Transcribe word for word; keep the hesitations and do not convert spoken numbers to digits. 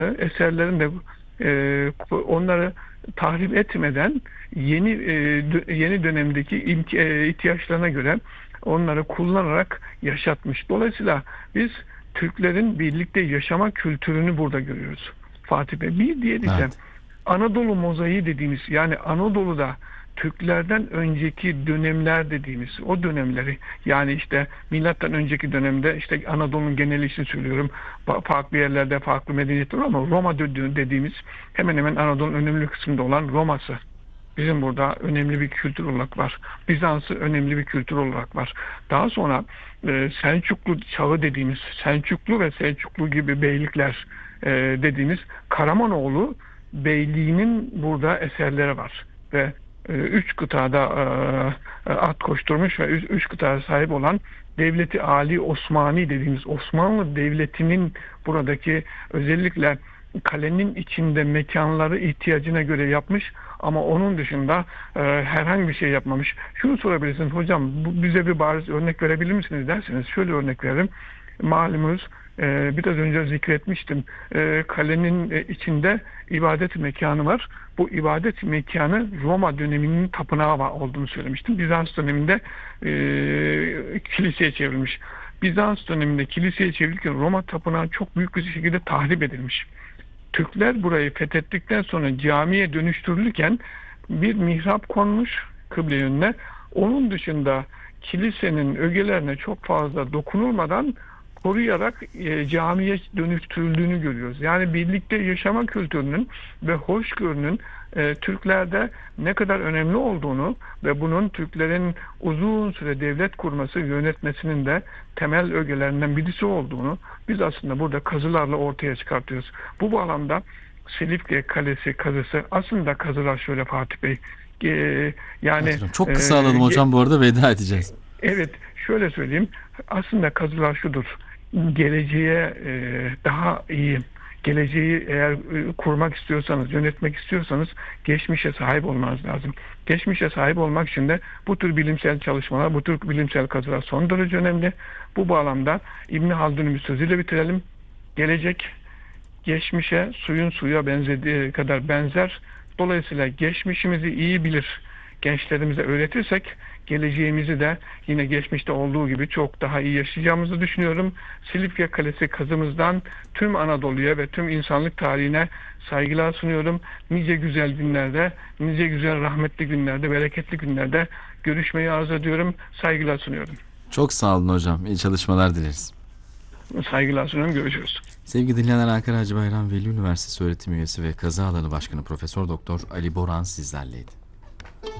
eserlerin de e, onları tahrip etmeden yeni e, dö- yeni dönemdeki imk- e, ihtiyaçlarına göre onları kullanarak yaşatmış. Dolayısıyla biz Türklerin birlikte yaşama kültürünü burada görüyoruz. Fatih Bey. Bir diğeri ise Evet. Anadolu mozaiği dediğimiz, yani Anadolu'da Türklerden önceki dönemler dediğimiz o dönemleri, yani işte milattan önceki dönemde, işte Anadolu'nun geneli için söylüyorum, fa- farklı yerlerde farklı medeniyetler var ama Roma dö- dediğimiz hemen hemen Anadolu'nun önemli kısmında olan Roma'sı bizim burada önemli bir kültür olarak var. Bizans'ı önemli bir kültür olarak var. Daha sonra e, Selçuklu çağı dediğimiz, Selçuklu ve Selçuklu gibi beylikler e, dediğimiz Karamanoğlu beyliğinin burada eserleri var. Ve e, üç kıtada e, at koşturmuş ve üç, üç kıtada sahip olan Devleti Ali Osmani dediğimiz Osmanlı Devleti'nin buradaki özellikle kalenin içinde mekanları ihtiyacına göre yapmış ama onun dışında e, herhangi bir şey yapmamış. Şunu sorabilirsiniz: hocam bu, bize bir bariz örnek verebilir misiniz derseniz şöyle örnek veririm. Malumunuz, e, biraz önce zikretmiştim. E, kalenin e, içinde ibadet mekanı var. Bu ibadet mekanı Roma döneminin tapınağı var, olduğunu söylemiştim. Bizans döneminde e, kiliseye çevrilmiş. Bizans döneminde kiliseye çevrilirken Roma tapınağı çok büyük bir şekilde tahrip edilmiş. Türkler burayı fethettikten sonra camiye dönüştürülürken bir mihrap konmuş kıble yönüne. Onun dışında kilisenin ögelerine çok fazla dokunulmadan koruyarak e, camiye dönüştürüldüğünü görüyoruz. Yani birlikte yaşama kültürünün ve hoşgörünün e, Türklerde ne kadar önemli olduğunu ve bunun Türklerin uzun süre devlet kurması, yönetmesinin de temel ögelerinden birisi olduğunu biz aslında burada kazılarla ortaya çıkartıyoruz. Bu bağlamda Silifke Kalesi kazısı, aslında kazılar şöyle Fatih Bey, e, Evet yani hocam. Çok e, kısa alalım ye- hocam, bu arada veda edeceğiz. evet, şöyle söyleyeyim, aslında kazılar şudur: geleceğe e, daha iyi, geleceği eğer e, kurmak istiyorsanız, yönetmek istiyorsanız geçmişe sahip olmanız lazım. Geçmişe sahip olmak için de bu tür bilimsel çalışmalar, bu tür bilimsel kazılar son derece önemli. Bu bağlamda İbn Haldun'un bir sözüyle bitirelim: gelecek geçmişe suyun suya benzediği kadar benzer. Dolayısıyla geçmişimizi iyi bilir, gençlerimize öğretirsek geleceğimizi de yine geçmişte olduğu gibi çok daha iyi yaşayacağımızı düşünüyorum. Silifke Kalesi kazımızdan tüm Anadolu'ya ve tüm insanlık tarihine saygılar sunuyorum. Nice güzel günlerde, nice güzel rahmetli günlerde, bereketli günlerde görüşmeyi arzu ediyorum. Saygılar sunuyorum. Çok sağ olun hocam. İyi çalışmalar dileriz. Saygılar sunuyorum. Görüşürüz. Sevgili dinleyenler, Ankara Hacı Bayram Veli Üniversitesi öğretim üyesi ve kazı alanı başkanı Profesör Doktor Ali Boran sizlerleydi.